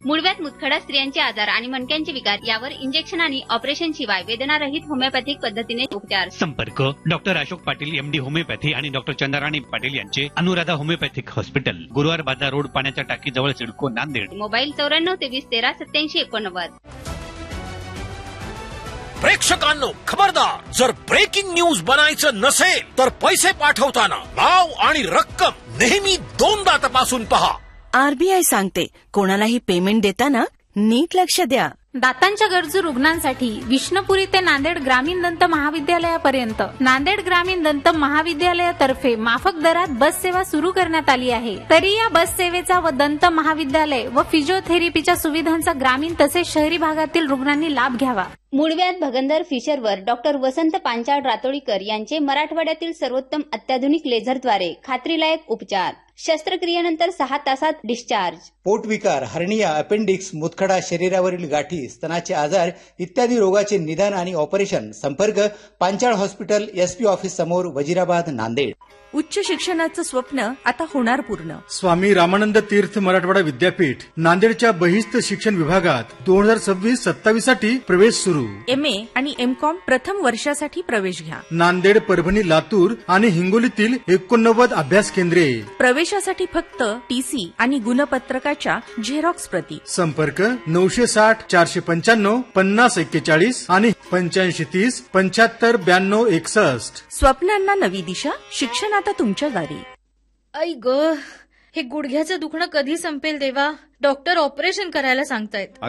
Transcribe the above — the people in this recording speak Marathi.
मुळव्याध मुतखडा स्त्रियांचे आजार आणि मणक्यांचे विकार यावर इंजेक्शन आणि ऑपरेशन शिवाय वेदनारहित होमिओपॅथिक पद्धतीने उपचार. संपर्क doctor Ashok Patil MD homeopathy आणि डॉक्टर चंद्राराणी पाटील यांचे अनुराधा होमिओपॅथिक हॉस्पिटल, गुरुवार बाजार रोड, पाण्याच्या टाकी जवळ, सिडको, नांदेड. मोबाईल 9423138789. प्रेक्षकांनो खबरदार, जर ब्रेकिंग न्यूज बनायचं नसेल तर पैसे पाठवताना नाव आणि रक्कम नेहमी दोनदा तपासून पहा. RBI सांगते, कोणालाही पेमेंट देताना नीट लक्ष द्या. दातांच्या गरजू रुग्णांसाठी विष्णुपुरी ते नांदेड ग्रामीण दंत महाविद्यालयापर्यंत नांदेड ग्रामीण दंत महाविद्यालयातर्फे माफक दरात बस सेवा सुरू करण्यात आली आहे. तरी या बस सेवेचा व दंत महाविद्यालय व फिजिओथेरपीच्या सुविधांचा ग्रामीण तसेच शहरी भागातील रुग्णांनी लाभ घ्यावा. मुळव्याध भगंदर फिशरवर डॉक्टर वसंत पांचाळ रातोळीकर यांचे मराठवाड्यातील सर्वोत्तम अत्याधुनिक लेझरद्वारे खात्रीलायक उपचार. शस्त्रक्रियेनंतर 6 तासात डिस्चार्ज. पोटविकार, हर्निया, अपेंडिक्स, मुतखडा, शरीरावरील गाठी, स्तनाचे आजार इत्यादी रोगाचे निदान आणि ऑपरेशन. संपर्क पांचाळ हॉस्पिटल, SP ऑफिस समोर, वजिराबाद, नांदेड. उच्च शिक्षणाचं स्वप्न आता होणार पूर्ण. स्वामी रामानंद तीर्थ मराठवाडा विद्यापीठ नांदेडच्या बहिस्त शिक्षण विभागात 2026-27 साठी प्रवेश सुरू. MA आणि MCOM प्रथम वर्षासाठी प्रवेश घ्या. नांदेड, परभणी, लातूर आणि हिंगोलीतील 89 अभ्यास केंद्रे. प्रवेशासाठी फक्त TC आणि गुणपत्रकाच्या झेरॉक्स प्रती. संपर्क 960 495 5041 आणि 8530 75 92 61. स्वप्नांना नवी दिशा, शिक्षण आता तुमच्या दारी. आई ग, हे गुडघ्याचं दुखणं कधी संपेल देवा? डॉक्टर ऑपरेशन करायला सांगतायत.